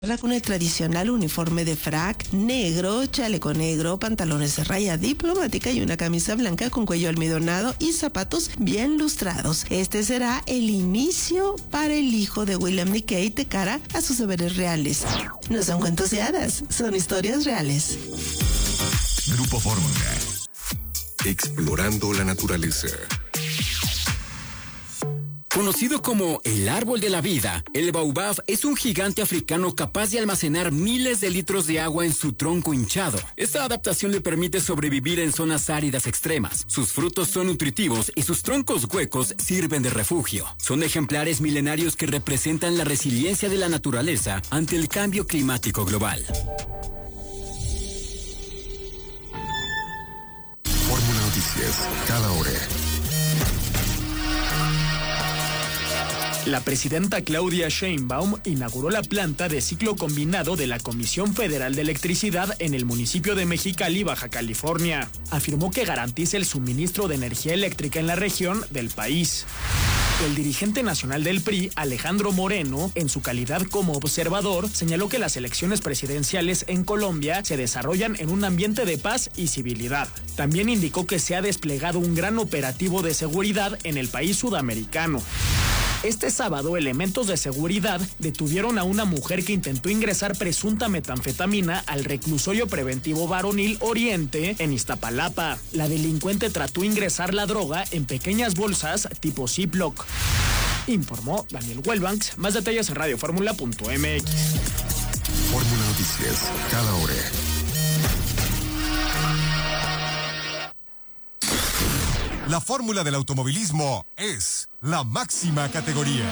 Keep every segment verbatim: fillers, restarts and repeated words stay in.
Con el tradicional uniforme de frac negro, chaleco negro, pantalones de raya diplomática y una camisa blanca con cuello almidonado y zapatos bien lustrados. Este será el inicio para el hijo de William Nikkei de cara a sus deberes reales. No son cuentos de hadas, son historias reales. Grupo Fórmula. Explorando la naturaleza. Conocido como el árbol de la vida, el baobab es un gigante africano capaz de almacenar miles de litros de agua en su tronco hinchado. Esta adaptación le permite sobrevivir en zonas áridas extremas. Sus frutos son nutritivos y sus troncos huecos sirven de refugio. Son ejemplares milenarios que representan la resiliencia de la naturaleza ante el cambio climático global. Fórmula Noticias, cada hora. La presidenta Claudia Sheinbaum inauguró la planta de ciclo combinado de la Comisión Federal de Electricidad en el municipio de Mexicali, Baja California. Afirmó que garantiza el suministro de energía eléctrica en la región del país. El dirigente nacional del P R I, Alejandro Moreno, en su calidad como observador, señaló que las elecciones presidenciales en Colombia se desarrollan en un ambiente de paz y civilidad. También indicó que se ha desplegado un gran operativo de seguridad en el país sudamericano. Este sábado, elementos de seguridad detuvieron a una mujer que intentó ingresar presunta metanfetamina al reclusorio preventivo varonil Oriente en Iztapalapa. La delincuente trató de ingresar la droga en pequeñas bolsas tipo Ziploc. Informó Daniel Huelbanks. Más detalles en radio fórmula punto m x. Fórmula Noticias, cada hora. La fórmula del automovilismo es la máxima categoría.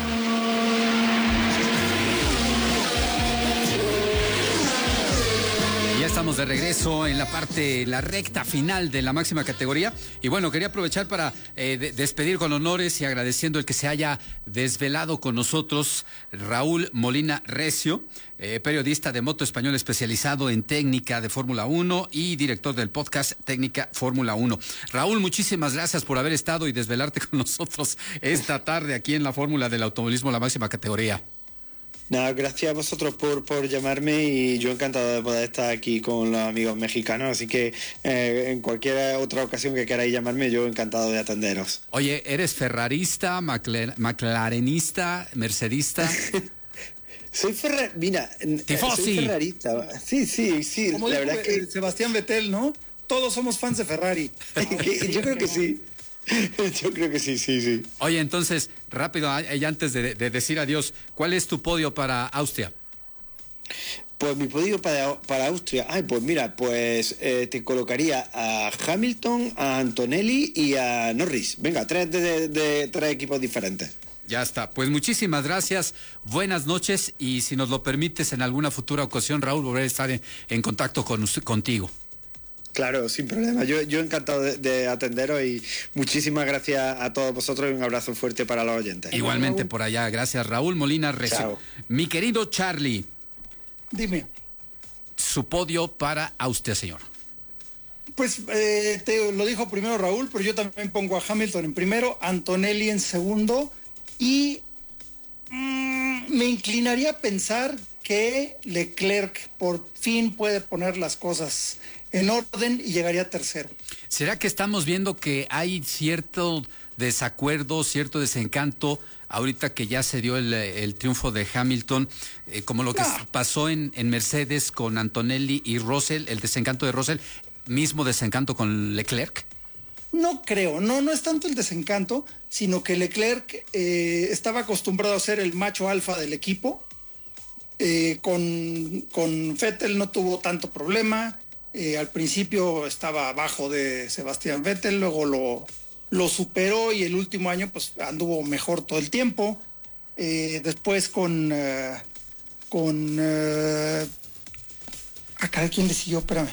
Ya estamos de regreso en la parte, la recta final de la máxima categoría. Y bueno, quería aprovechar para eh, de, despedir con honores y agradeciendo el que se haya desvelado con nosotros Raúl Molina Recio, eh, periodista de Moto Español especializado en técnica de Fórmula uno y director del podcast Técnica Fórmula uno. Raúl, muchísimas gracias por haber estado y desvelarte con nosotros esta tarde aquí en la Fórmula del Automovilismo, la máxima categoría. Nada, gracias a vosotros por, por llamarme y yo encantado de poder estar aquí con los amigos mexicanos, así que eh, en cualquier otra ocasión que queráis llamarme, yo encantado de atenderos. Oye, ¿eres ferrarista, macler, maclarenista, mercedista? Soy ferrar... Mira, Tifosi. soy ferrarista. Sí, sí, sí. Como la dijo verdad es que... Sebastián Vettel, ¿no? Todos somos fans de Ferrari. Yo creo que sí. Yo creo que sí, sí, sí. Oye, entonces, rápido, y antes de, de decir adiós, ¿cuál es tu podio para Austria? Pues mi podio para, para Austria, ay, pues mira, pues eh, te colocaría a Hamilton, a Antonelli y a Norris. Venga, tres de, de, de tres equipos diferentes. Ya está, pues muchísimas gracias, buenas noches y si nos lo permites en alguna futura ocasión, Raúl, volveré a estar en, en contacto con, contigo. Claro, sin problema. Yo, yo encantado de, de atenderos y muchísimas gracias a todos vosotros y un abrazo fuerte para los oyentes. Igualmente por allá, gracias Raúl Molina Recio. Chao. Mi querido Charlie. Dime. Su podio para Austria, señor. Pues eh, te lo dijo primero Raúl, pero yo también pongo a Hamilton en primero, Antonelli en segundo y mmm, me inclinaría a pensar que Leclerc por fin puede poner las cosas en orden y llegaría tercero. ¿Será que estamos viendo que hay cierto desacuerdo, cierto desencanto ahorita que ya se dio el, el triunfo de Hamilton, eh, como lo que no. pasó en, en Mercedes con Antonelli y Russell, el desencanto de Russell, mismo desencanto con Leclerc? No creo, no, no es tanto el desencanto, sino que Leclerc eh, estaba acostumbrado a ser el macho alfa del equipo. Eh, con, con Vettel no tuvo tanto problema. Eh, al principio estaba abajo de Sebastián Vettel, luego lo, lo superó y el último año pues anduvo mejor todo el tiempo. Eh, después con... Uh, con uh, acá, ¿quién le siguió? Espérame.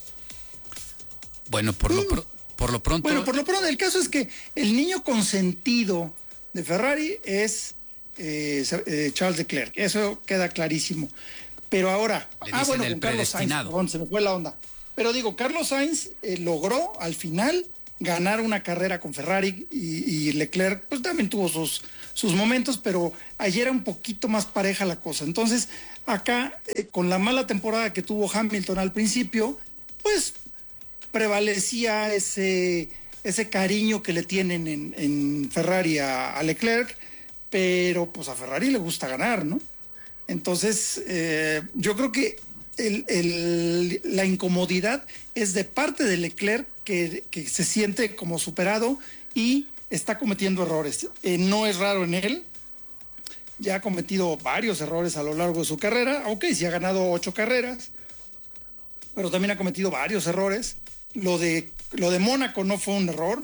Bueno, por, mm. lo, pro, por lo pronto... Bueno, por lo pronto el caso es que el niño consentido de Ferrari es eh, eh, Charles Leclerc. Eso queda clarísimo. Pero ahora, ah, bueno, con Carlos Sainz, perdón, se me fue la onda. Pero digo, Carlos Sainz eh, logró al final ganar una carrera con Ferrari y, y Leclerc pues también tuvo sus, sus momentos, pero ayer era un poquito más pareja la cosa. Entonces, acá, eh, con la mala temporada que tuvo Hamilton al principio, pues prevalecía ese, ese cariño que le tienen en, en Ferrari a, a Leclerc, pero pues a Ferrari le gusta ganar, ¿no? Entonces, eh, yo creo que el, el, la incomodidad es de parte de Leclerc, que, que se siente como superado y está cometiendo errores. Eh, no es raro en él, ya ha cometido varios errores a lo largo de su carrera. Ok, sí ha ganado ocho carreras, pero también ha cometido varios errores. Lo de, lo de Mónaco no fue un error,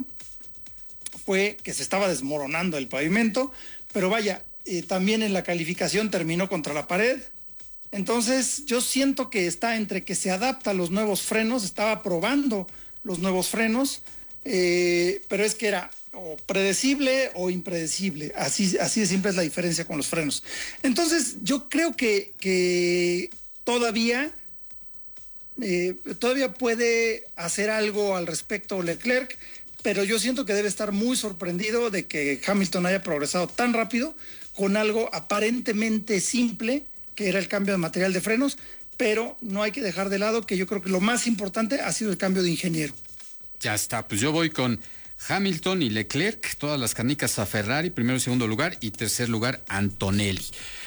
fue que se estaba desmoronando el pavimento, pero vaya, eh, también en la calificación terminó contra la pared. Entonces yo siento que está entre que se adapta a los nuevos frenos, estaba probando los nuevos frenos, eh, pero es que era o predecible o impredecible, así, así de simple es la diferencia con los frenos. Entonces yo creo que, que todavía, eh, todavía puede hacer algo al respecto Leclerc, pero yo siento que debe estar muy sorprendido de que Hamilton haya progresado tan rápido con algo aparentemente simple, que era el cambio de material de frenos, pero no hay que dejar de lado que yo creo que lo más importante ha sido el cambio de ingeniero. Ya está, pues yo voy con Hamilton y Leclerc, todas las canicas a Ferrari, primero y segundo lugar, y tercer lugar Antonelli.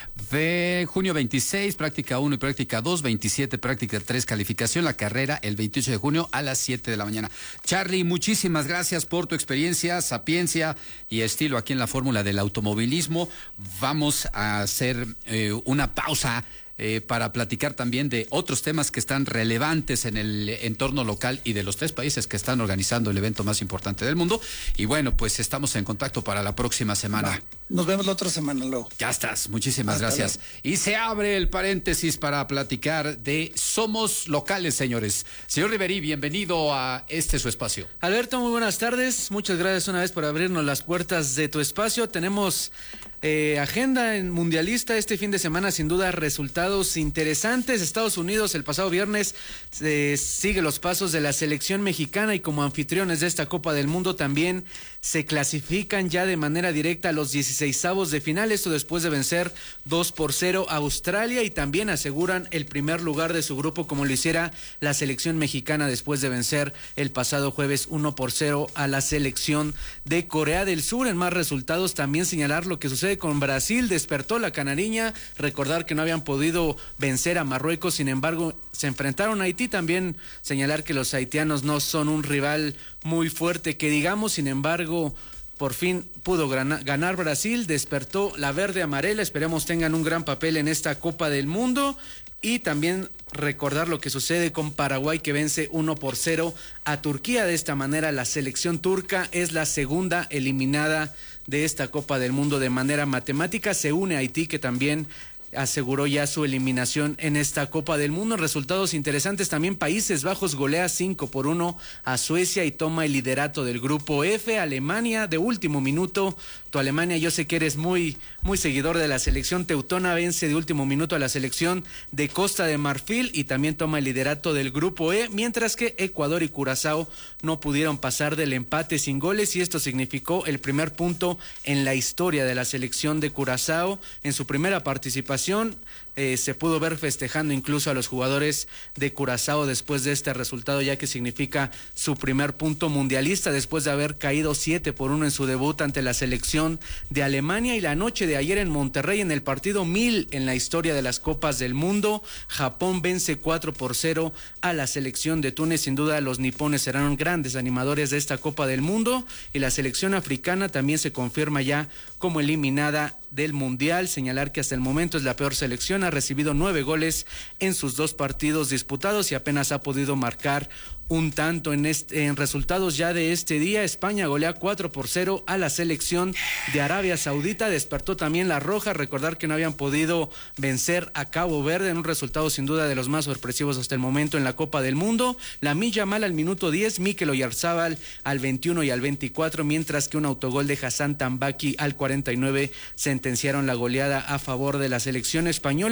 De junio veintiséis, práctica uno y práctica dos, veintisiete, práctica tres, calificación, la carrera el veintiocho de junio a las siete de la mañana. Charlie, muchísimas gracias por tu experiencia, sapiencia y estilo aquí en la fórmula del automovilismo. Vamos a hacer eh, una pausa Eh, para platicar también de otros temas que están relevantes en el entorno local y de los tres países que están organizando el evento más importante del mundo. Y bueno, pues estamos en contacto para la próxima semana. Va, nos vemos la otra semana luego. Ya estás, muchísimas Hasta gracias. luego. Y se abre el paréntesis para platicar de Somos Locales, señores. Señor Riverí, bienvenido a este su espacio. Alberto, muy buenas tardes. Muchas gracias una vez por abrirnos las puertas de tu espacio. Tenemos Eh, agenda en mundialista este fin de semana, sin duda resultados interesantes. Estados Unidos el pasado viernes eh, sigue los pasos de la selección mexicana y como anfitriones de esta Copa del Mundo también se clasifican ya de manera directa a los dieciseisavos de final, esto después de vencer dos por cero a Australia, y también aseguran el primer lugar de su grupo como lo hiciera la selección mexicana después de vencer el pasado jueves uno por cero a la selección de Corea del Sur. En más resultados también señalar lo que sucede con Brasil, despertó la canariña, recordar que no habían podido vencer a Marruecos, sin embargo se enfrentaron a Haití, también señalar que los haitianos no son un rival muy fuerte que digamos, sin embargo por fin pudo ganar Brasil, despertó la verde amarela, esperemos tengan un gran papel en esta Copa del Mundo. Y también recordar lo que sucede con Paraguay, que vence uno por cero a Turquía. De esta manera la selección turca es la segunda eliminada de esta Copa del Mundo de manera matemática. Se une a Haití, que también aseguró ya su eliminación en esta Copa del Mundo. Resultados interesantes también: Países Bajos golea cinco por uno a Suecia y toma el liderato del grupo F. Alemania de último minuto, tu Alemania, yo sé que eres muy muy seguidor de la selección teutona, vence de último minuto a la selección de Costa de Marfil y también toma el liderato del grupo E, mientras que Ecuador y Curazao no pudieron pasar del empate sin goles, y esto significó el primer punto en la historia de la selección de Curazao. En su primera participación Eh, se pudo ver festejando incluso a los jugadores de Curazao después de este resultado, ya que significa su primer punto mundialista después de haber caído siete por uno en su debut ante la selección de Alemania. Y la noche de ayer en Monterrey, en el partido mil en la historia de las Copas del Mundo, Japón vence cuatro por cero a la selección de Túnez. Sin duda los nipones serán grandes animadores de esta Copa del Mundo, y la selección africana también se confirma ya como eliminada del Mundial. Señalar que hasta el momento es la peor selección, ha recibido nueve goles en sus dos partidos disputados y apenas ha podido marcar un tanto. En, este, en resultados ya de este día, España golea cuatro por cero a la selección de Arabia Saudita, despertó también la roja, recordar que no habían podido vencer a Cabo Verde en un resultado sin duda de los más sorpresivos hasta el momento en la Copa del Mundo. Lamine Yamal al minuto diez, Mikel Oyarzabal al veintiuno y al veinticuatro, mientras que un autogol de Hassan Tambaki al cuarenta y nueve sentenciaron la goleada a favor de la selección española.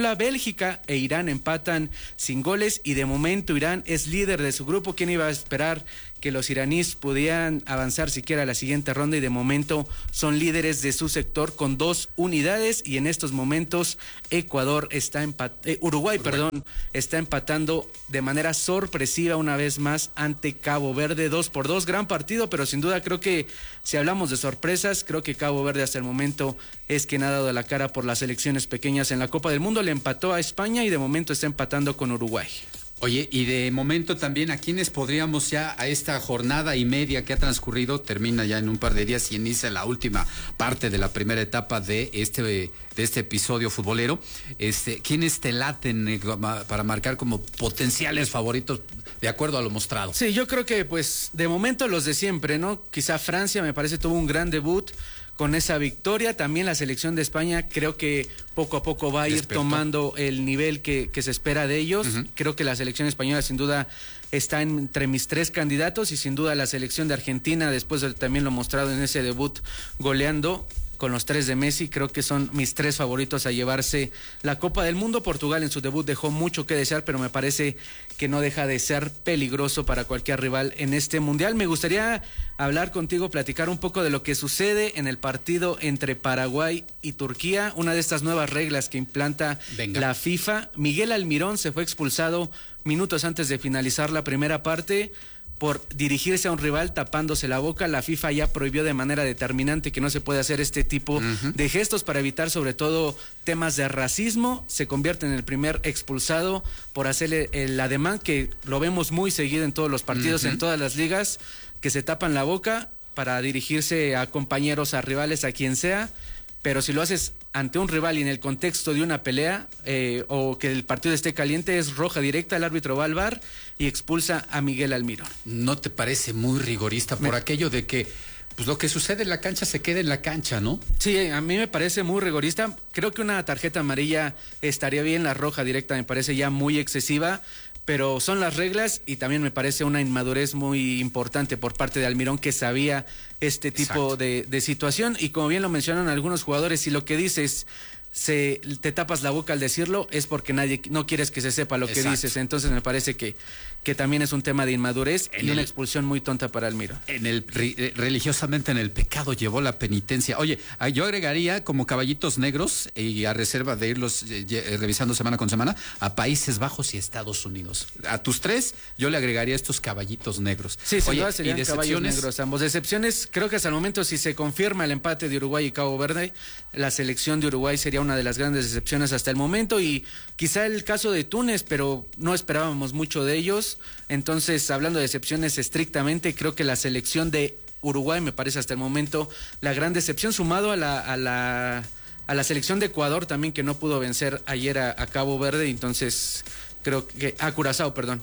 española. Bélgica e Irán empatan sin goles y de momento Irán es líder de su grupo. ¿Quién iba a esperar que los iraníes pudieran avanzar siquiera a la siguiente ronda? Y de momento son líderes de su sector con dos unidades, y en estos momentos Ecuador está empat eh, Uruguay, Uruguay, perdón, está empatando de manera sorpresiva una vez más ante Cabo Verde, dos por dos, gran partido, pero sin duda creo que si hablamos de sorpresas, creo que Cabo Verde hasta el momento es quien ha dado la cara por las selecciones pequeñas en la Copa del Mundo. Le empató a España y de momento está empatando con Uruguay. Oye, y de momento también, ¿a quiénes podríamos ya a esta jornada y media que ha transcurrido, termina ya en un par de días y inicia la última parte de la primera etapa de este de este episodio futbolero? Este, ¿quiénes te laten eh, para marcar como potenciales favoritos de acuerdo a lo mostrado? Sí, yo creo que pues de momento los de siempre, ¿no? Quizá Francia, me parece, tuvo un gran debut con esa victoria. También la selección de España creo que poco a poco va a ir Despertó. tomando el nivel que, que se espera de ellos. Uh-huh. Creo que la selección española sin duda está entre mis tres candidatos, y sin duda la selección de Argentina, después de también lo mostrado en ese debut goleando con los tres de Messi, creo que son mis tres favoritos a llevarse la Copa del Mundo. Portugal en su debut dejó mucho que desear, pero me parece que no deja de ser peligroso para cualquier rival en este Mundial. Me gustaría hablar contigo, platicar un poco de lo que sucede en el partido entre Paraguay y Turquía, una de estas nuevas reglas que implanta Venga. la FIFA. Miguel Almirón se fue expulsado minutos antes de finalizar la primera parte por dirigirse a un rival tapándose la boca. La FIFA ya prohibió de manera determinante que no se puede hacer este tipo uh-huh. de gestos para evitar sobre todo temas de racismo. Se convierte en el primer expulsado por hacerle el ademán, que lo vemos muy seguido en todos los partidos, uh-huh. en todas las ligas, que se tapan la boca para dirigirse a compañeros, a rivales, a quien sea. Pero si lo haces ante un rival y en el contexto de una pelea eh, o que el partido esté caliente, es roja directa. El árbitro va al V A R y expulsa a Miguel Almirón. ¿No te parece muy rigorista por me... aquello de que pues lo que sucede en la cancha se queda en la cancha, ¿no? Sí, a mí me parece muy rigorista. Creo que una tarjeta amarilla estaría bien, la roja directa me parece ya muy excesiva. Pero son las reglas, y también me parece una inmadurez muy importante por parte de Almirón, que sabía este tipo de, de situación. Y como bien lo mencionan algunos jugadores, si lo que dices se te tapas la boca al decirlo, es porque nadie no quieres que se sepa lo Exacto. que dices. Entonces me parece que, que también es un tema de inmadurez en y el, una expulsión muy tonta para Almirón. En el religiosamente en el pecado llevó la penitencia. Oye, yo agregaría como caballitos negros, y a reserva de irlos eh, revisando semana con semana, a Países Bajos y Estados Unidos. A tus tres yo le agregaría estos caballitos negros. Sí, sin duda serían caballos negros ambos. Decepciones, creo que hasta el momento, si se confirma el empate de Uruguay y Cabo Verde, la selección de Uruguay sería una de las grandes decepciones hasta el momento, y quizá el caso de Túnez, pero no esperábamos mucho de ellos. Entonces, hablando de decepciones estrictamente, creo que la selección de Uruguay me parece hasta el momento la gran decepción, sumado a la a la a la selección de Ecuador también, que no pudo vencer ayer a, a Cabo Verde. Entonces creo que a Curazao, perdón,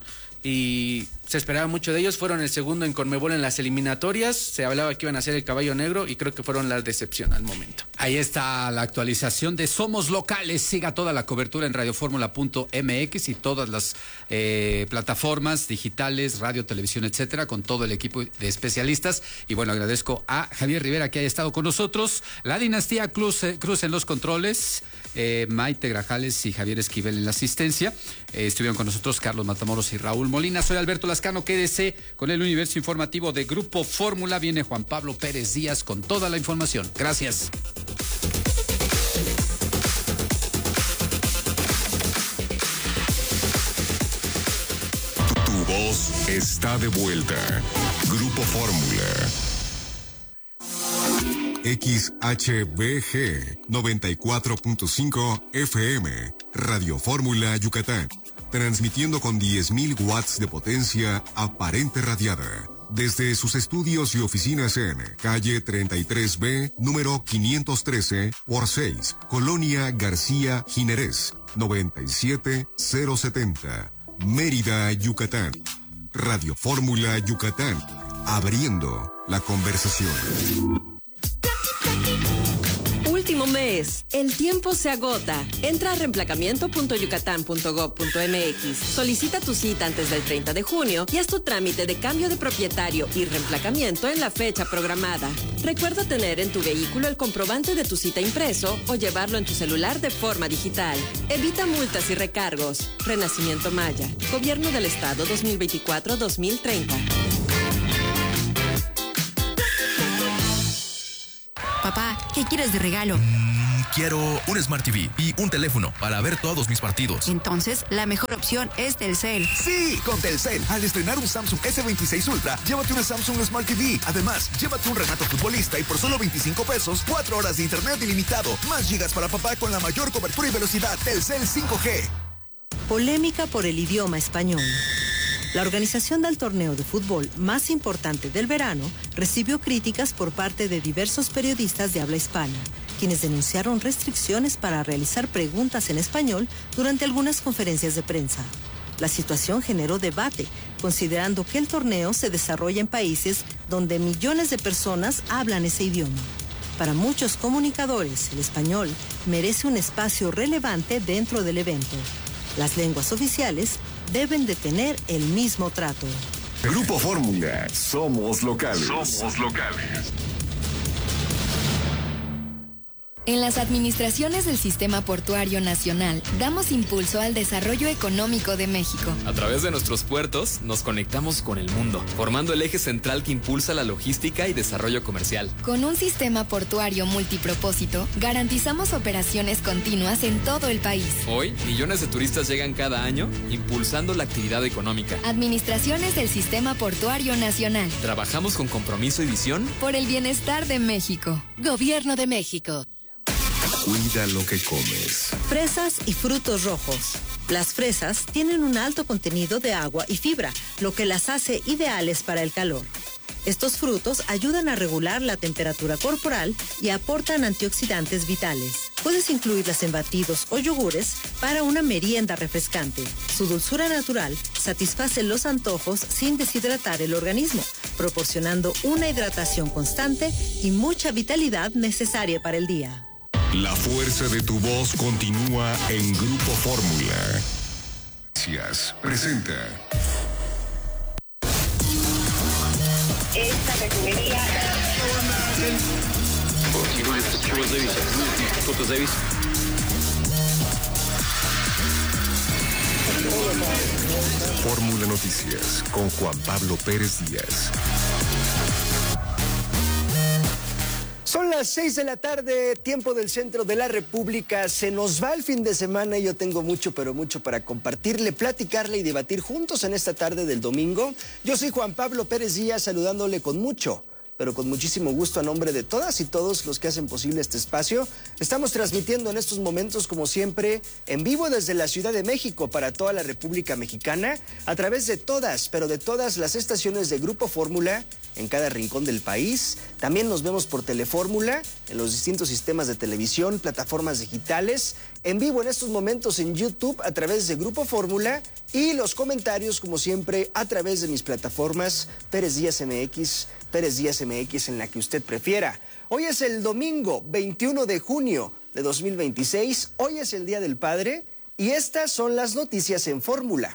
y se esperaba mucho de ellos. Fueron el segundo en Conmebol en las eliminatorias. Se hablaba que iban a ser el caballo negro, y creo que fueron la decepción al momento. Ahí está la actualización de Somos Locales. Siga toda la cobertura en radioformula punto m x y todas las eh, plataformas digitales, radio, televisión, etcétera, con todo el equipo de especialistas. Y bueno, agradezco a Javier Rivera que haya estado con nosotros, la dinastía Cruz, eh, Cruz en los controles, eh, Maite Grajales y Javier Esquivel en la asistencia. Eh, estuvieron con nosotros Carlos Matamoros y Raúl Molina. Soy Alberto Lascano. Quédese con el universo informativo de Grupo Fórmula. Viene Juan Pablo Pérez Díaz con toda la información. Gracias. Tu voz está de vuelta. Grupo Fórmula. X H B G noventa y cuatro punto cinco F M, Radio Fórmula Yucatán, transmitiendo con diez mil watts de potencia aparente radiada, desde sus estudios y oficinas en calle treinta y tres B, número quinientos trece por seis, Colonia García Jiménez, noventa y siete mil setenta, Mérida, Yucatán. Radio Fórmula Yucatán, abriendo la conversación. Último mes vez. El tiempo se agota. Entra a reemplacamiento punto yucatán punto gob punto mx. Solicita tu cita antes del treinta de junio y haz tu trámite de cambio de propietario y reemplacamiento en la fecha programada. Recuerda tener en tu vehículo el comprobante de tu cita impreso o llevarlo en tu celular de forma digital. Evita multas y recargos. Renacimiento Maya. Gobierno del Estado dos mil veinticuatro a dos mil treinta. Papá, ¿qué quieres de regalo? Mm, quiero un Smart T V y un teléfono para ver todos mis partidos. Entonces, la mejor opción es Telcel. Sí, con Telcel. Al estrenar un Samsung ese veintiséis Ultra, llévate una Samsung Smart T V. Además, llévate un Renato Futbolista y por solo veinticinco pesos, cuatro horas de internet ilimitado. Más gigas para papá con la mayor cobertura y velocidad. Telcel cinco G. Polémica por el idioma español. La organización del torneo de fútbol más importante del verano recibió críticas por parte de diversos periodistas de habla hispana, quienes denunciaron restricciones para realizar preguntas en español durante algunas conferencias de prensa. La situación generó debate, considerando que el torneo se desarrolla en países donde millones de personas hablan ese idioma. Para muchos comunicadores, el español merece un espacio relevante dentro del evento. Las lenguas oficiales deben de tener el mismo trato. Grupo Fórmula, somos locales. Somos locales. En las administraciones del Sistema Portuario Nacional, damos impulso al desarrollo económico de México. A través de nuestros puertos, nos conectamos con el mundo, formando el eje central que impulsa la logística y desarrollo comercial. Con un sistema portuario multipropósito, garantizamos operaciones continuas en todo el país. Hoy, millones de turistas llegan cada año, impulsando la actividad económica. Administraciones del Sistema Portuario Nacional. Trabajamos con compromiso y visión por el bienestar de México. Gobierno de México. Cuida lo que comes. Fresas y frutos rojos. Las fresas tienen un alto contenido de agua y fibra, lo que las hace ideales para el calor. Estos frutos ayudan a regular la temperatura corporal y aportan antioxidantes vitales. Puedes incluirlas en batidos o yogures para una merienda refrescante. Su dulzura natural satisface los antojos sin deshidratar el organismo, proporcionando una hidratación constante y mucha vitalidad necesaria para el día. La fuerza de tu voz continúa en Grupo Fórmula. Gracias. Presenta. Esta refinería. Fórmula Noticias con Juan Pablo Pérez Díaz. Son las seis de la tarde, tiempo del centro de la República. Se nos va el fin de semana y yo tengo mucho, pero mucho para compartirle, platicarle y debatir juntos en esta tarde del domingo. Yo soy Juan Pablo Pérez Díaz, saludándole con mucho, pero con muchísimo gusto a nombre de todas y todos los que hacen posible este espacio. Estamos transmitiendo en estos momentos, como siempre, en vivo desde la Ciudad de México para toda la República Mexicana, a través de todas, pero de todas las estaciones de Grupo Fórmula en cada rincón del país. También nos vemos por Telefórmula, en los distintos sistemas de televisión, plataformas digitales, en vivo en estos momentos en YouTube a través de Grupo Fórmula y los comentarios, como siempre, a través de mis plataformas Pérez Díaz M X, Pérez Díaz M X en la que usted prefiera. Hoy es el domingo veintiuno de junio de dos mil veintiséis, hoy es el Día del Padre y estas son las noticias en Fórmula.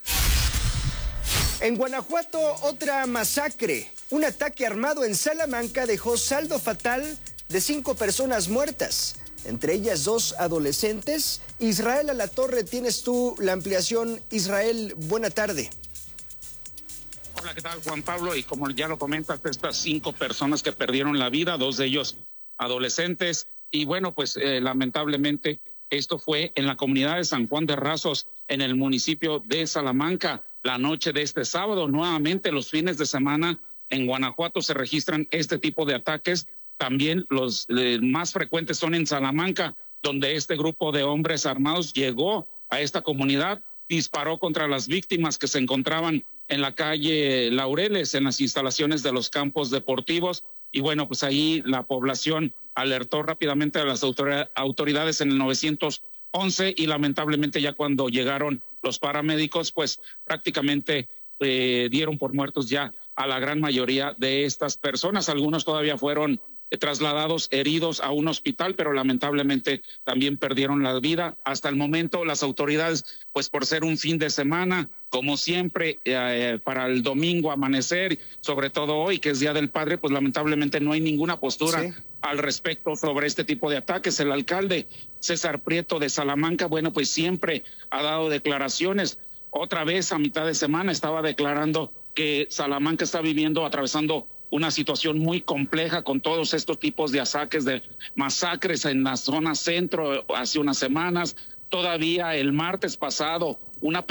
En Guanajuato, otra masacre. Un ataque armado en Salamanca dejó saldo fatal de cinco personas muertas, entre ellas dos adolescentes. Israel Alatorre, tienes tú la ampliación. Israel, buena tarde. Hola, ¿qué tal, Juan Pablo? Y como ya lo comentas, estas cinco personas que perdieron la vida, dos de ellos adolescentes. Y bueno, pues eh, lamentablemente esto fue en la comunidad de San Juan de Razos, en el municipio de Salamanca. La noche de este sábado, nuevamente los fines de semana en Guanajuato se registran este tipo de ataques. También los eh, más frecuentes son en Salamanca, donde este grupo de hombres armados llegó a esta comunidad, disparó contra las víctimas que se encontraban en la calle Laureles, en las instalaciones de los campos deportivos. Y bueno, pues ahí la población alertó rápidamente a las autoridades en el nueve once y lamentablemente ya cuando llegaron los paramédicos, pues prácticamente eh, dieron por muertos ya a la gran mayoría de estas personas. Algunos todavía fueron trasladados heridos a un hospital, pero lamentablemente también perdieron la vida. Hasta el momento las autoridades, pues por ser un fin de semana, como siempre, eh, para el domingo amanecer, sobre todo hoy, que es Día del Padre, pues lamentablemente no hay ninguna postura sí. al respecto sobre este tipo de ataques. El alcalde César Prieto de Salamanca, bueno, pues siempre ha dado declaraciones. Otra vez a mitad de semana estaba declarando que Salamanca está viviendo, atravesando una situación muy compleja con todos estos tipos de ataques, de masacres en la zona centro hace unas semanas. Todavía el martes pasado, una